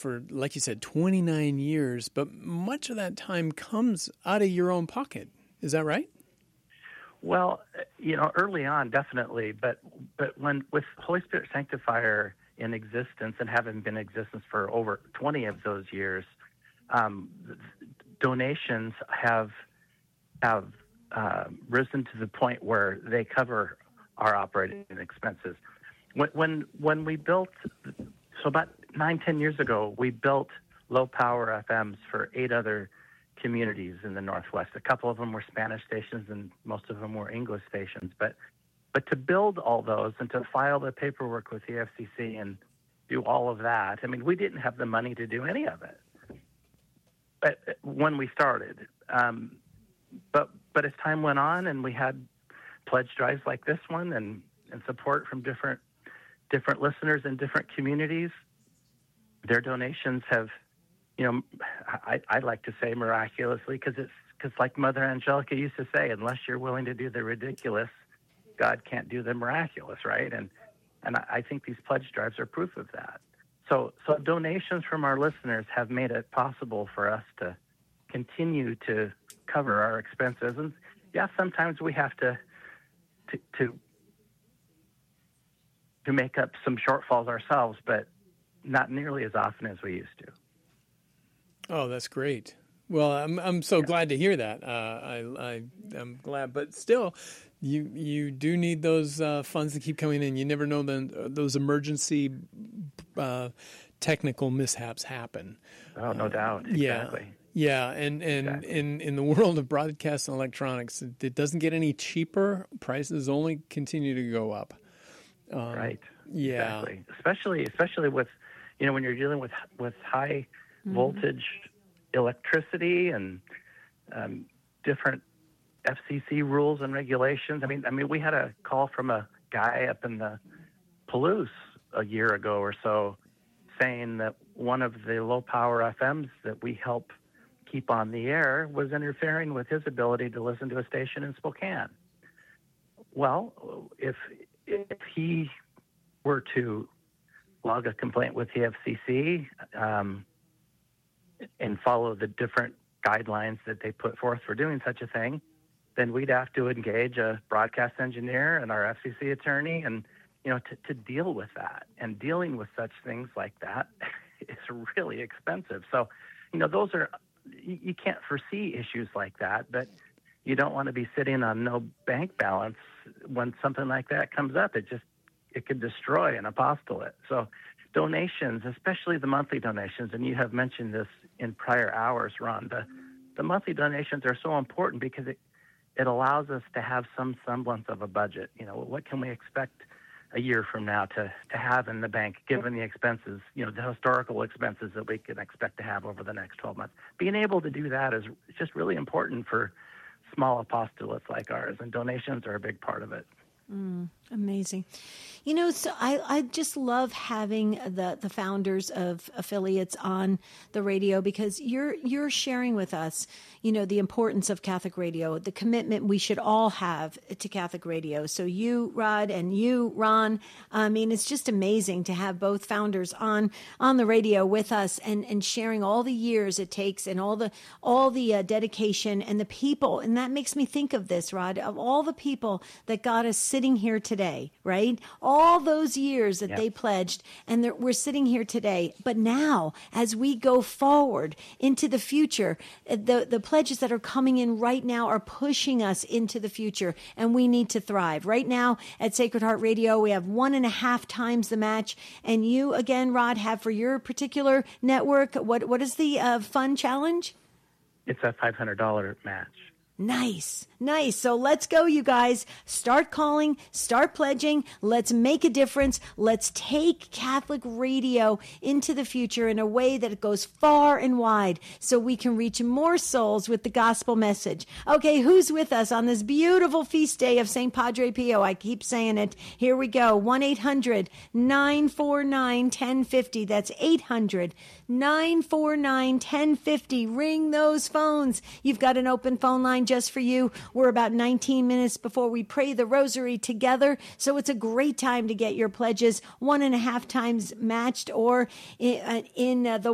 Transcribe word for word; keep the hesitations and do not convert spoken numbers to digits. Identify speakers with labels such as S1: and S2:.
S1: for, like you said, twenty-nine years, but much of that time comes out of your own pocket. Is that right?
S2: Well, you know, early on, definitely, but but when with Holy Spirit Sanctifier in existence and having been in existence for over twenty of those years, um, donations have have uh, risen to the point where they cover our operating expenses. When when when we built, so about nine ten years ago, we built low power F Ms for eight other communities in the Northwest. A couple of them were Spanish stations and most of them were English stations. But but to build all those and to file the paperwork with the F C C and do all of that, I mean, we didn't have the money to do any of it. But when we started, um, but but as time went on and we had pledge drives like this one and, and support from different different listeners in different communities, their donations have, you know, I, I like to say miraculously, because it's because like Mother Angelica used to say, unless you're willing to do the ridiculous, God can't do the miraculous, right? And and I, I think these pledge drives are proof of that. So so donations from our listeners have made it possible for us to continue to cover our expenses. And yeah, sometimes we have to to to, to make up some shortfalls ourselves, but not nearly as often as we used to.
S1: Oh, that's great. Well, I'm I'm so yeah. glad to hear that. Uh, I I I'm glad, but still, you you do need those uh, funds to keep coming in. You never know then those emergency uh, technical mishaps happen.
S2: Oh, no uh, doubt. Exactly.
S1: Yeah. Yeah, and, and exactly. in, in the world of broadcast and electronics, it, it doesn't get any cheaper. Prices only continue to go up. Um,
S2: right.
S1: Yeah.
S2: Exactly. Especially especially with, you know, when you're dealing with with high mm-hmm. voltage electricity and um, different F C C rules and regulations. I mean, I mean, we had a call from a guy up in the Palouse a year ago or so, saying that one of the low power F Ms that we help keep on the air was interfering with his ability to listen to a station in Spokane. Well, if if he were to log a complaint with the F C C um, and follow the different guidelines that they put forth for doing such a thing, then we'd have to engage a broadcast engineer and our F C C attorney, and you know, to, to deal with that. And dealing with such things like that is really expensive. So, you know, those are you, you can't foresee issues like that, but you don't want to be sitting on no bank balance when something like that comes up. It just it could destroy an apostolate. So donations, especially the monthly donations, and you have mentioned this in prior hours, Ron, the, the monthly donations are so important because it, it allows us to have some semblance of a budget. You know, what can we expect a year from now to, to have in the bank, given the expenses, you know, the historical expenses that we can expect to have over the next twelve months. Being able to do that is just really important for small apostolates like ours, and donations are a big part of it.
S3: Mm, amazing. You know, so I, I just love having the, the founders of affiliates on the radio, because you're you're sharing with us, you know, the importance of Catholic radio, the commitment we should all have to Catholic radio. So you, Rod, and you, Ron, I mean, it's just amazing to have both founders on on the radio with us and, and sharing all the years it takes and all the all the uh, dedication and the people. And that makes me think of this, Rod, of all the people that got us sitting here today, right? All those years that yeah. they pledged, and we're sitting here today. But now, as we go forward into the future, the, the pledges that are coming in right now are pushing us into the future, and we need to thrive. Right now at Sacred Heart Radio, we have one and a half times the match. And you, again, Rod, have for your particular network, what what is the uh, fun challenge?
S2: It's a five hundred dollars match.
S3: Nice, nice. So let's go, you guys. Start calling, start pledging. Let's make a difference. Let's take Catholic radio into the future in a way that it goes far and wide so we can reach more souls with the gospel message. Okay, who's with us on this beautiful feast day of Saint Padre Pio? I keep saying it. Here we go. one eight hundred nine four nine one zero five zero. That's eight hundred nine four nine one zero five zero. Ring those phones. You've got an open phone line just for you. We're about nineteen minutes before we pray the rosary together, so it's a great time to get your pledges one and a half times matched, or in, in uh, the